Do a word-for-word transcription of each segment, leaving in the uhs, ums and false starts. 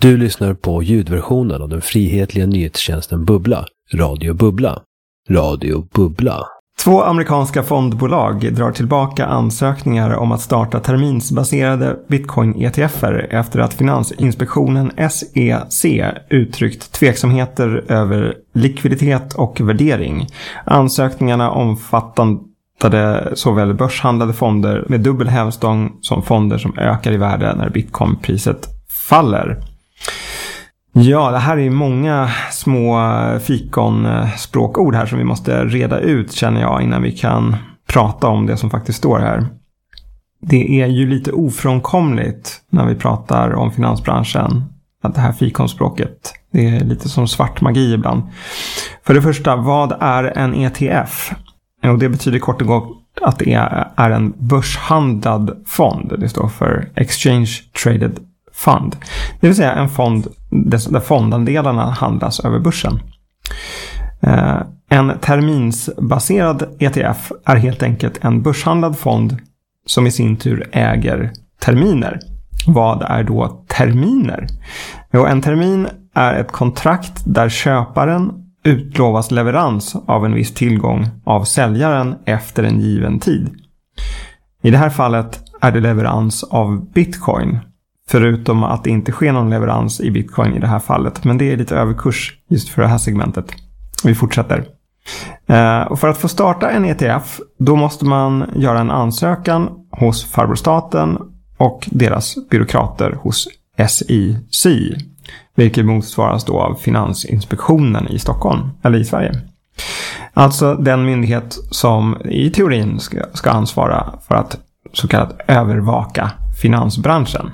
Du lyssnar på ljudversionen av den frihetliga nyhetstjänsten Bubbla, Radio Bubbla. Radio Bubbla. Två amerikanska fondbolag drar tillbaka ansökningar om att starta terminsbaserade bitcoin-E T F-er efter att Finansinspektionen S E C uttryckt tveksamheter över likviditet och värdering. Ansökningarna omfattade såväl börshandlade fonder med dubbel hävstång som fonder som ökar i värde när bitcoinpriset faller. Ja, det här är många små fikonspråkord här som vi måste reda ut, känner jag, innan vi kan prata om det som faktiskt står här. Det är ju lite ofrånkomligt när vi pratar om finansbranschen att det här fikonspråket, det är lite som svart magi ibland. För det första, vad är en E T F? Och det betyder kort och gott att det är en börshandlad fond. Det står för Exchange Traded Fund. Det vill säga en fond där fondandelarna handlas över börsen. En terminsbaserad E T F är helt enkelt en börshandlad fond som i sin tur äger terminer. Vad är då terminer? Jo, en termin är ett kontrakt där köparen utlovas leverans av en viss tillgång av säljaren efter en given tid. I det här fallet är det leverans av bitcoin. Förutom att det inte sker någon leverans i bitcoin i det här fallet. Men det är lite överkurs just för det här segmentet. Vi fortsätter. Eh, och för att få starta en E T F, då måste man göra en ansökan hos farbror staten och deras byråkrater hos S E C. Vilket motsvaras då av Finansinspektionen i Stockholm, eller i Sverige. Alltså den myndighet som i teorin ska, ska ansvara för att så kallat övervaka finansbranschen.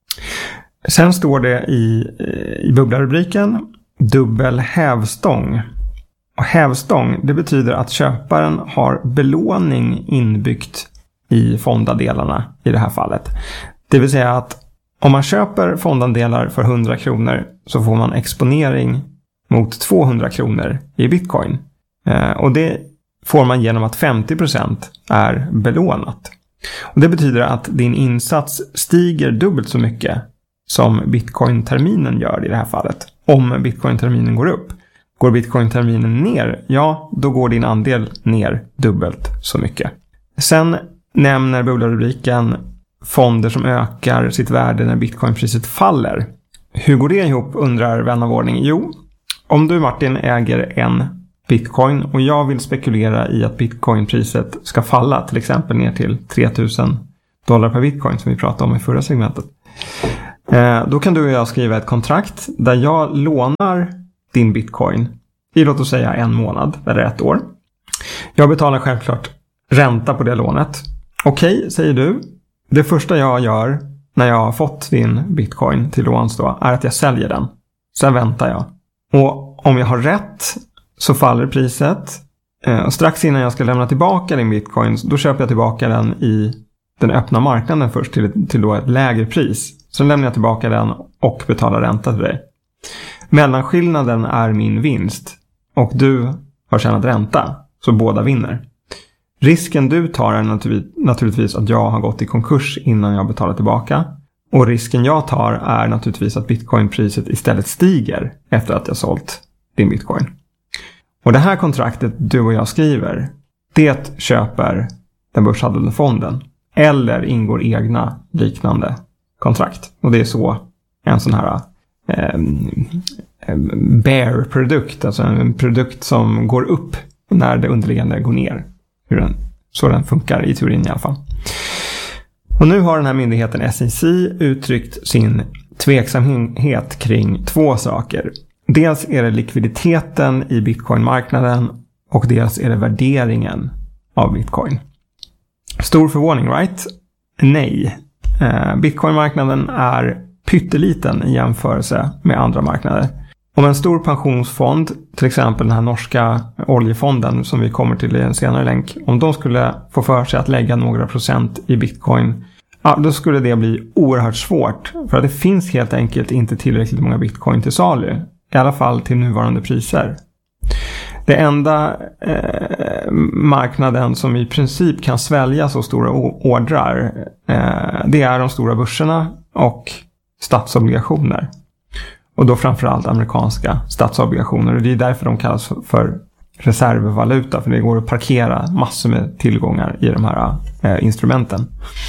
Sen står det i, i bubblarubriken dubbel hävstång. Och hävstång, det betyder att köparen har belåning inbyggt i fondandelarna i det här fallet. Det vill säga att om man köper fondandelar för hundra kronor så får man exponering mot tvåhundra kronor i bitcoin. Eh, och det får man genom att femtio procent är belånat. Och det betyder att din insats stiger dubbelt så mycket som bitcoin-terminen gör i det här fallet. Om bitcoin-terminen går upp. Går bitcoin-terminen ner, ja, då går din andel ner dubbelt så mycket. Sen nämner bubblarubriken fonder som ökar sitt värde när bitcoinpriset faller. Hur går det ihop, undrar vän av ordning? Jo, om du Martin äger en bitcoin och jag vill spekulera i att bitcoinpriset ska falla till exempel ner till tre tusen dollar per bitcoin som vi pratade om i förra segmentet. Eh, då kan du och jag skriva ett kontrakt där jag lånar din bitcoin i, låt oss säga, en månad eller ett år. Jag betalar självklart ränta på det lånet. Okej, säger du. Det första jag gör när jag har fått din bitcoin till låns då är att jag säljer den. Sen väntar jag. Och om jag har rätt så faller priset. Och strax innan jag ska lämna tillbaka din bitcoin, då köper jag tillbaka den i den öppna marknaden först till, till då ett lägre pris. Sen lämnar jag tillbaka den och betalar ränta till dig. Mellanskillnaden är min vinst. Och du har tjänat ränta. Så båda vinner. Risken du tar är naturligtvis att jag har gått i konkurs innan jag betalar tillbaka. Och risken jag tar är naturligtvis att bitcoinpriset istället stiger efter att jag sålt din bitcoin. Och det här kontraktet du och jag skriver, det köper den börshandlande fonden. Eller ingår egna liknande kontrakt. Och det är så en sån här eh, bear-produkt, alltså en produkt som går upp när det underliggande går ner. Hur den, så den funkar i teorin i alla fall. Och nu har den här myndigheten S E C uttryckt sin tveksamhet kring två saker. Dels är det likviditeten i bitcoinmarknaden och dels är det värderingen av bitcoin. Stor förvåning, right? Nej. Eh, bitcoinmarknaden är pytteliten i jämförelse med andra marknader. Om en stor pensionsfond, till exempel den här norska oljefonden som vi kommer till i en senare länk, om de skulle få för sig att lägga några procent i bitcoin, ja, då skulle det bli oerhört svårt. För att det finns helt enkelt inte tillräckligt många bitcoin till salu. I alla fall till nuvarande priser. Det enda eh, marknaden som i princip kan svälja så stora ordrar, eh, det är de stora börserna och statsobligationer. Och då framförallt amerikanska statsobligationer. Och det är därför de kallas för reservvaluta. För det går att parkera massor med tillgångar i de här eh, instrumenten.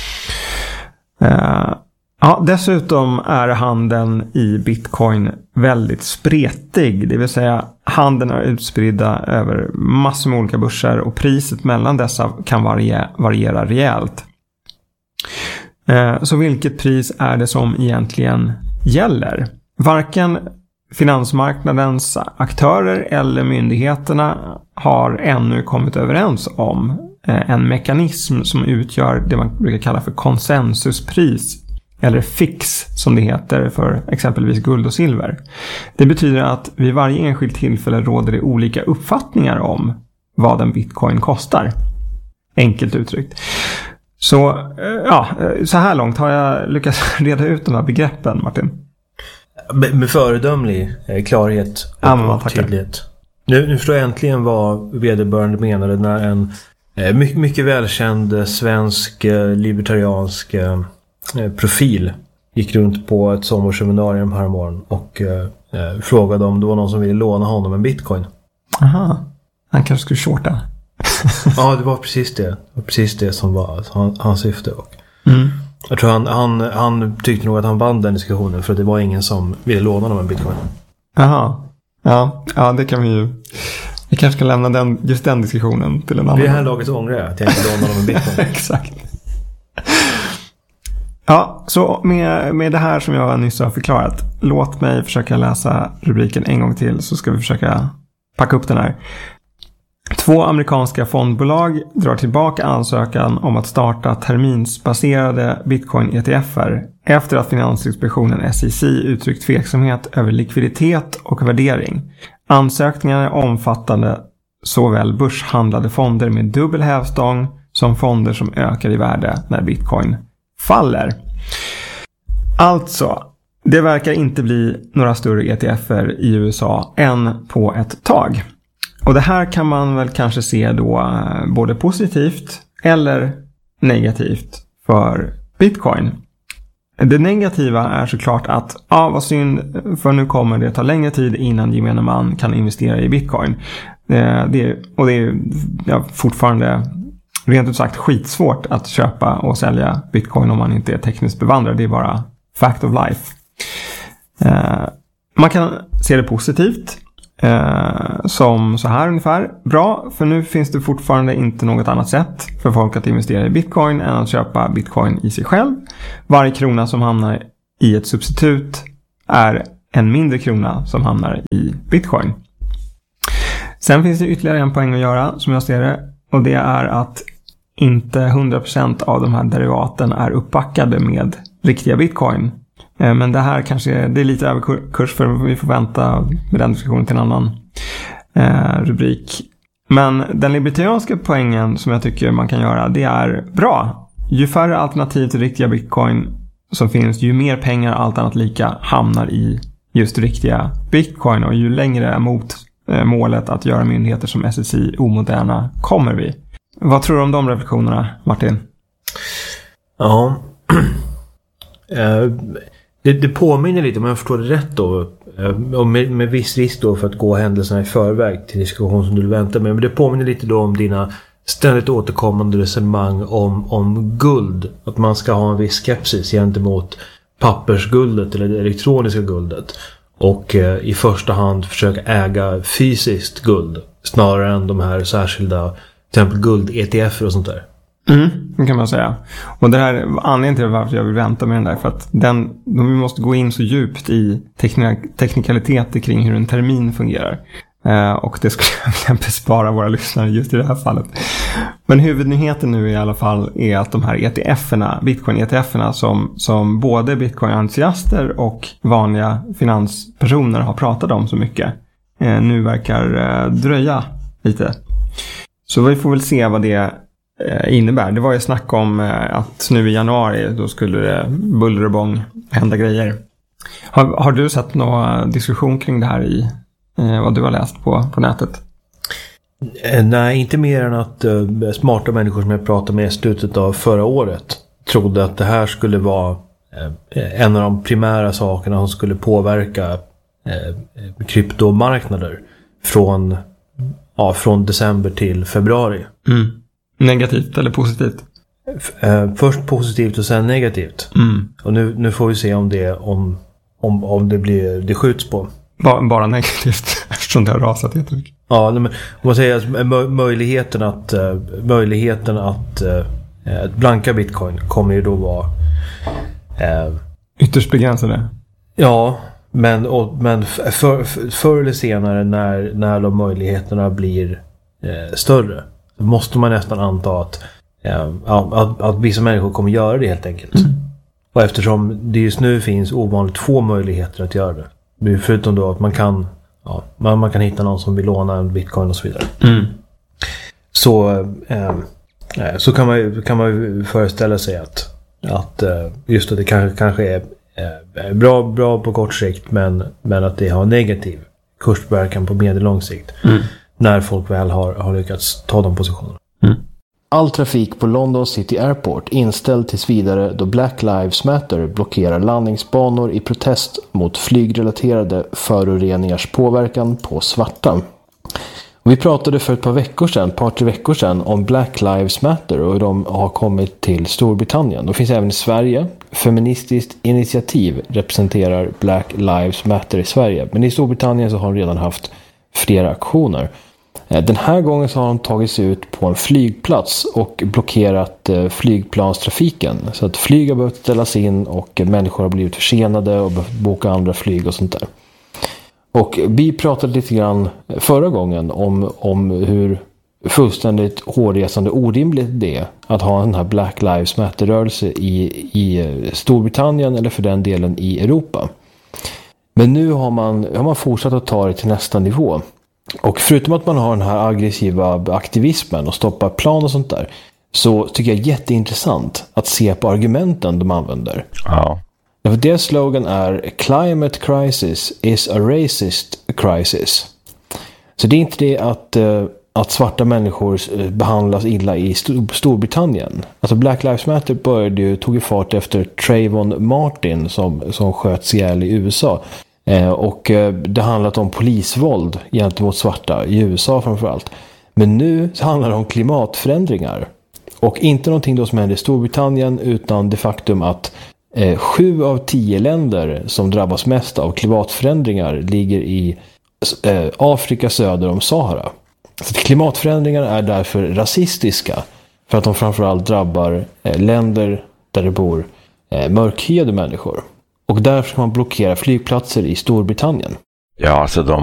Eh, ja, dessutom är handeln i bitcoin väldigt spretig. Det vill säga handeln är utspridda över massor med olika börser. Och priset mellan dessa kan variera, variera rejält. Eh, så vilket pris är det som egentligen gäller? Varken finansmarknadens aktörer eller myndigheterna har ännu kommit överens om en mekanism som utgör det man brukar kalla för konsensuspris eller fix som det heter för exempelvis guld och silver. Det betyder att vid varje enskilt tillfälle råder det olika uppfattningar om vad en bitcoin kostar. Enkelt uttryckt. Så, ja, så här långt har jag lyckats reda ut de här begreppen, Martin. Med föredömlig klarhet och ja, tydlighet. Nu, nu förstår jag äntligen vad vederbörande menade när en eh, mycket, mycket välkänd svensk eh, libertariansk eh, profil gick runt på ett sommarseminarium här morgon och eh, frågade om det var någon som ville låna honom en bitcoin. Aha, han kanske skulle shorta. Ja, det var precis det. Det var precis det som var hans, hans syfte. Och mm. jag tror han, han, han tyckte nog att han vann den diskussionen för att det var ingen som ville låna honom en bitcoin. Jaha. Ja, ja, det kan vi ju. Vi kanske ska lämna den, just den diskussionen till en annan. Det här laget ångrar jag att jag inte lånar honom en bitcoin. Exakt. Ja, så med, med det här som jag nyss har förklarat. Låt mig försöka läsa rubriken en gång till så ska vi försöka packa upp den här. Två amerikanska fondbolag drar tillbaka ansökan om att starta terminsbaserade bitcoin-E T F-er efter att Finansinspektionen S E C uttryckt tveksamhet över likviditet och värdering. Ansökningarna är omfattande såväl börshandlade fonder med dubbel hävstång som fonder som ökar i värde när bitcoin faller. Alltså, det verkar inte bli några större E T F-er i U S A än på ett tag. Och det här kan man väl kanske se då både positivt eller negativt för bitcoin. Det negativa är såklart att, ja vad synd, för nu kommer det ta längre tid innan gemene man kan investera i bitcoin. Det, det, och det är ja, fortfarande rent ut sagt skitsvårt att köpa och sälja bitcoin om man inte är tekniskt bevandrad. Det är bara fact of life. Eh, man kan se det positivt. Eh, som så här ungefär. Bra, för nu finns det fortfarande inte något annat sätt för folk att investera i bitcoin än att köpa bitcoin i sig själv. Varje krona som hamnar i ett substitut är en mindre krona som hamnar i bitcoin. Sen finns det ytterligare en poäng att göra som jag ser det. Och det är att inte hundra procent av de här derivaten är uppbackade med riktiga bitcoin. Men det här kanske det är lite överkurs för vi får vänta med den diskussionen till en annan eh, rubrik. Men den libertarianska poängen som jag tycker man kan göra, det är bra. Ju färre alternativ till riktiga bitcoin som finns, ju mer pengar allt annat lika hamnar i just riktiga bitcoin. Och ju längre mot eh, målet att göra myndigheter som S E C omoderna kommer vi. Vad tror du om de reflektionerna, Martin? Ja... uh... Det, det påminner lite, om jag förstår det rätt då, och med, med viss risk då för att gå händelserna i förväg till diskussion som du väntar med, men det påminner lite då om dina ständigt återkommande resonemang om, om guld. Att man ska ha en viss skepsis gentemot pappersguldet eller det elektroniska guldet. Och eh, i första hand försöka äga fysiskt guld snarare än de här särskilda till exempel guld-E T F och sånt där. Mm, det kan man säga. Och det här anledningen till varför jag vill vänta med den där, för att den, de måste gå in så djupt i teknik- teknikaliteter kring hur en termin fungerar. Eh, och det skulle jag vilja bespara våra lyssnare just i det här fallet. Men huvudnyheten nu i alla fall är att de här E T F-erna, bitcoin-E T F-erna som, som både bitcoin-entusiaster och vanliga finanspersoner har pratat om så mycket, eh, nu verkar eh, dröja lite. Så vi får väl se vad det innebär. Det var ju snack om att nu i januari då skulle det buller och bång hända grejer. Har, har du sett någon diskussion kring det här i eh, vad du har läst på, på nätet? Nej, inte mer än att uh, smarta människor som jag pratade med i slutet av förra året trodde att det här skulle vara uh, en av de primära sakerna som skulle påverka eh, kryptomarknader från, ja, från december till februari. Mm. Negativt eller positivt? F- eh, först positivt och sen negativt. Mm. Och nu, nu får vi se om det, om, om, om det, blir, det skjuts på. Bara, bara negativt eftersom det har rasat jättemycket. Ja, men om man säger att mö- möjligheten att, uh, möjligheten att, uh, att blanka bitcoin kommer ju då vara uh, ytterst begränsade. Ja, men, och, men för, för, förr eller senare när, när de möjligheterna blir uh, större så måste man nästan anta att, uh, att, att vissa människor kommer göra det helt enkelt. Mm. Och eftersom det just nu finns ovanligt få möjligheter att göra det. Förutom då att man kan, ja, man, man kan hitta någon som vill låna en bitcoin och så vidare. Mm. Så, eh, så kan man ju kan man ju föreställa sig att, att eh, just att det kanske, kanske är eh, bra, bra på kort sikt men, men att det har negativ kurspåverkan på medellång sikt. Mm. När folk väl har, har lyckats ta de positionerna. Mm. All trafik på London City Airport inställd tills vidare då Black Lives Matter blockerar landningsbanor i protest mot flygrelaterade föroreningars påverkan på svarta. Och vi pratade för ett par veckor sedan, ett par tre veckor sedan om Black Lives Matter och hur de har kommit till Storbritannien. De finns även i Sverige. Feministiskt initiativ representerar Black Lives Matter i Sverige. Men i Storbritannien så har de redan haft flera aktioner. Den här gången så har de tagit sig ut på en flygplats och blockerat flygplanstrafiken. Så att flyg har behövt ställas in och människor har blivit försenade och behövt boka andra flyg och sånt där. Och vi pratade lite grann förra gången om, om hur fullständigt hårresande orimligt det är att ha den här Black Lives Matter-rörelse i, i Storbritannien eller för den delen i Europa. Men nu har man, har man fortsatt att ta det till nästa nivå. Och förutom att man har den här aggressiva aktivismen och stoppar plan och sånt där, så tycker jag jätteintressant att se på argumenten de använder. Ja. Därför deras slogan är Climate crisis is a racist crisis. Så det är inte det att, att svarta människor behandlas illa i Storbritannien. Alltså Black Lives Matter började ju, tog ju fart efter Trayvon Martin som, som sköts ihjäl i U S A. Eh, och eh, det handlat om polisvåld gentemot svarta i U S A framförallt. Men nu så handlar det om klimatförändringar. Och inte någonting då som händer i Storbritannien utan det faktum att eh, sju av tio länder som drabbas mest av klimatförändringar ligger i eh, Afrika söder om Sahara. Så klimatförändringar är därför rasistiska för att de framförallt drabbar eh, länder där det bor eh, mörkhyade människor. Och därför ska man blockera flygplatser i Storbritannien. Ja, alltså de